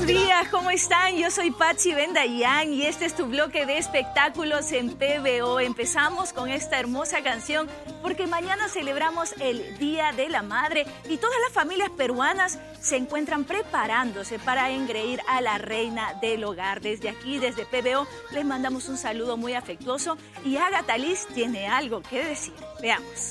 Buenos días, ¿cómo están? Yo soy Patsy Bendayán y este es tu bloque de espectáculos en PBO. Empezamos con esta hermosa canción porque mañana celebramos el Día de la Madre y todas las familias peruanas se encuentran preparándose para engreír a la reina del hogar. Desde aquí, desde PBO, les mandamos un saludo muy afectuoso y Agatha Liz tiene algo que decir. Veamos.